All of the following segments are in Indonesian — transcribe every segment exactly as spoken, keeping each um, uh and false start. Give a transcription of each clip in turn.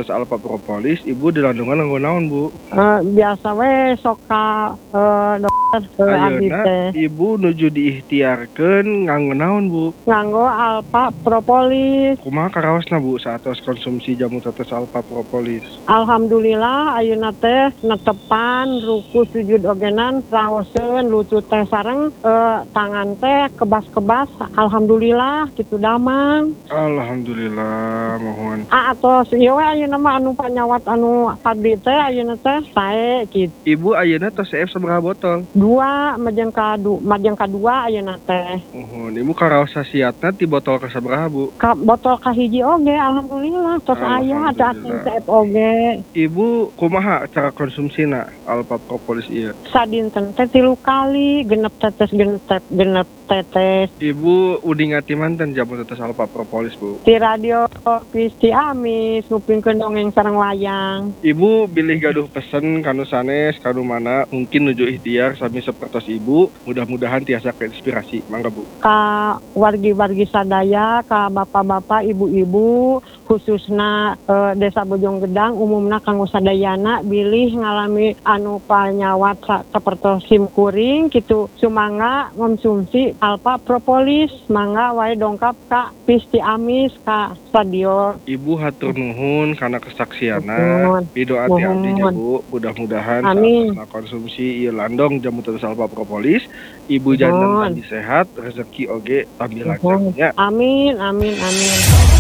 tetes alfa propolis, ibu dilandungan nganggo naon, Bu? Uh, biasa we sok ka uh, dokter ke abdi teh. Ibu nuju diikhtiarkeun nganggo naon, Bu? Nganggo alfa propolis. Kumaha karaosna, Bu, saatos konsumsi jamu tetes alfa propolis? Alhamdulillah ayeuna teh netepan ruku sujud ogenan raoseun lutut teh sareng uh, tangan teh kebas-kebas. Alhamdulillah kitu damang. Alhamdulillah mohon. Ah atos ieu we ayeuna mah anu panyawat anu abdi teh ayeuna teh sae kitu. Ibu ayeuna tos seef sabaraha botol? Dua majeng kadu majeng kadua ayeuna teh. Mohon ibu karaos sasiatna ti botol ka sabaraha, Bu? Ka botol kahiji oge alhamdulillah tos aya teh ating seef oge. Ibu kumaha cara konsumsina alfa propolis ieu? Sadinten teh tilu kali genep tetes genep genep tetes. Ibu udi ngati manten jamu tetes alfa propolis, Bu? Di radio Pisti Amis ngupingkeun dongeng sareng wayang. Ibu bilih gaduh pesen kanu sanes kanu mana mungkin nuju ikhtiar sami sapertos ibu, mudah-mudahan tiasa keinspirasi. Mangga, Bu. Ka wargi-wargi sadaya, ka bapak-bapak, ibu-ibu, khususna e, Desa Bojonggedang umumna kanggo sadayana bilih ngalami anu panyawat sapertos sim kuring kitu sumangga konsumsi alfa propolis, mangga wae dongkap ka Pisti Amis ka stadion. Ibu hatur nuhun karena kesaksiana. Pidoa ti abdi Bu, mudah-mudahan saat konsumsi ieu landong jamu tetes alfa propolis, ibu jantan tadi sehat, rezeki oge tambil lancarnya. Amin, amin, amin.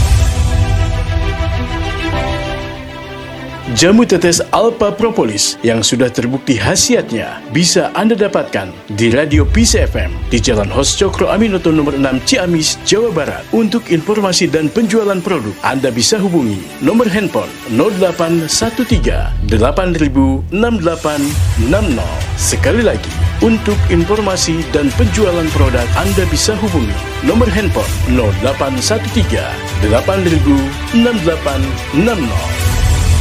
Jamu tetes alfa propolis yang sudah terbukti khasiatnya bisa Anda dapatkan di Radio Peace F M di Jalan Hos Cokro Aminoto nomor enam Ciamis, Jawa Barat. Untuk informasi dan penjualan produk, Anda bisa hubungi nomor handphone nol delapan satu tiga delapan nol enam delapan enam nol. Sekali lagi, untuk informasi dan penjualan produk, Anda bisa hubungi nomor handphone nol delapan satu tiga delapan nol enam delapan enam nol.